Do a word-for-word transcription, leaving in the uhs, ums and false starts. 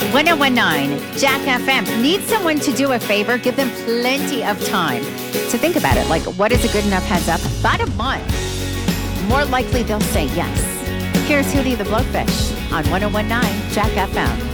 ten nineteen Jack F M. Need someone to do a favor? Give them plenty of time to think about it. Like, what is a good enough heads up? About a month. More likely they'll say yes. Here's Hootie the Blowfish on ten nineteen Jack F M.